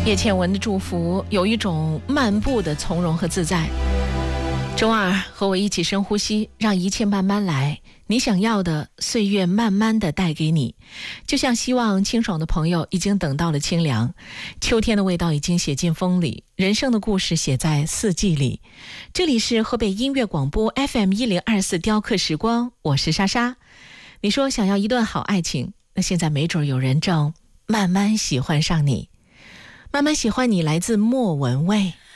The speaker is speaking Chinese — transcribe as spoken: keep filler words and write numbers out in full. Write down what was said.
叶倩文的祝福有一种漫步的从容和自在。周二和我一起深呼吸，让一切慢慢来，你想要的岁月慢慢的带给你。就像希望清爽的朋友已经等到了清凉，秋天的味道已经写进风里，人生的故事写在四季里。这里是河北音乐广播 F M 一零二四雕刻时光，我是莎莎。你说想要一段好爱情，那现在没准有人正慢慢喜欢上你。慢慢喜欢你来自莫文蔚。